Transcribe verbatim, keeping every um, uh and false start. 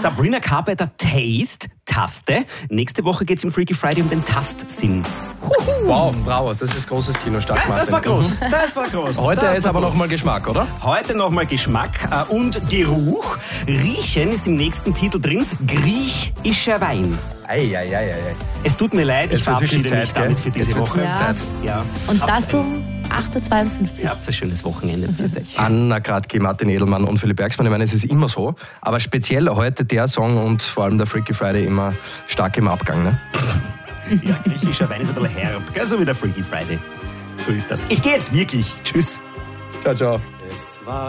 Sabrina Carpenter, Taste, Taste. Nächste Woche geht es im Freaky Friday um den Tastsinn. Wow, bravo, das ist großes Kino stark. Ja, das war groß, das war groß. Heute das ist aber nochmal Geschmack, oder? Heute nochmal Geschmack äh, und Geruch. Riechen ist im nächsten Titel drin. Griechischer Wein. Ei, ei, ei, ei. Es tut mir leid, ich verabschiede mich damit für diese Woche. Ja. Zeit. Ja. Und das um acht Uhr zweiundfünfzig. Ihr habt ein schönes Wochenende für dich. Anna Kratky, Martin Edelmann und Philipp Bergsmann. Ich meine, es ist immer so, aber speziell heute der Song und vor allem der Freaky Friday immer stark im Abgang. Ne? Ja, griechischer Wein ist ein bisschen herb, gell? So wie der Freaky Friday. So ist das. Ich gehe jetzt wirklich. Tschüss. Ciao, ciao.